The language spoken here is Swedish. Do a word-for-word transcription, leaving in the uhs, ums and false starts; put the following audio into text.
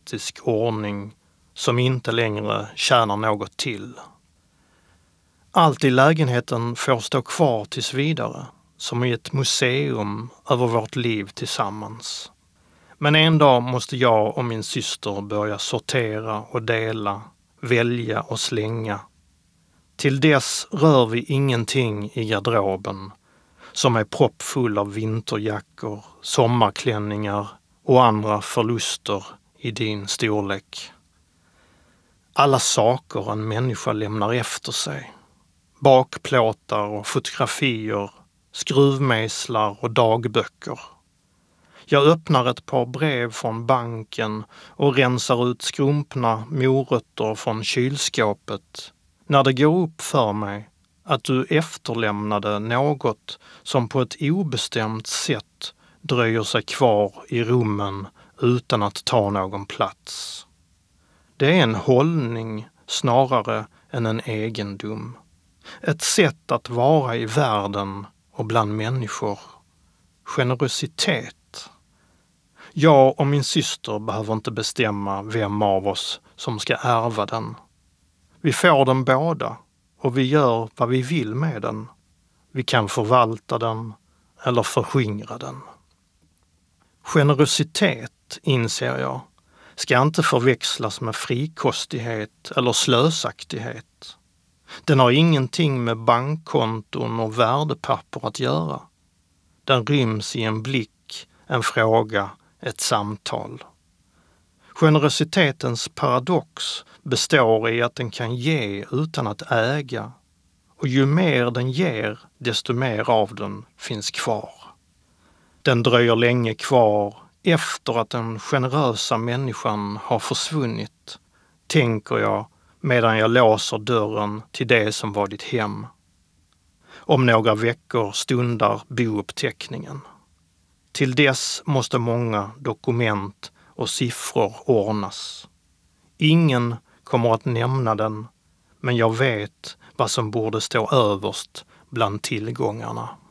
statisk ordning som inte längre tjänar något till. Allt i lägenheten får stå kvar tills vidare, som i ett museum över vårt liv tillsammans. Men en dag måste jag och min syster börja sortera och dela, välja och slänga. Till dess rör vi ingenting i garderoben som är proppfull av vinterjackor, sommarklänningar och andra förluster i din storlek. Alla saker en människa lämnar efter sig. Bakplåtar och fotografier, skruvmejslar och dagböcker. Jag öppnar ett par brev från banken och rensar ut skrumpna morötter från kylskåpet när det går upp för mig att du efterlämnade något som på ett obestämt sätt dröjer sig kvar i rummen utan att ta någon plats. Det är en hållning snarare än en egendom. Ett sätt att vara i världen och bland människor. Generositet. Jag och min syster behöver inte bestämma vem av oss som ska ärva den. Vi får den båda och vi gör vad vi vill med den. Vi kan förvalta den eller förskingra den. Generositet, inser jag, ska inte förväxlas med frikostighet eller slösaktighet. Den har ingenting med bankkonton och värdepapper att göra. Den ryms i en blick, en fråga, ett samtal. Generositetens paradox består i att den kan ge utan att äga, och ju mer den ger, desto mer av den finns kvar. Den dröjer länge kvar efter att den generösa människan har försvunnit, tänker jag medan jag låser dörren till det som var ditt hem. Om några veckor stundar bouppteckningen. Till dess måste många dokument och siffror ordnas. Ingen kommer att nämna den, men jag vet vad som borde stå överst bland tillgångarna.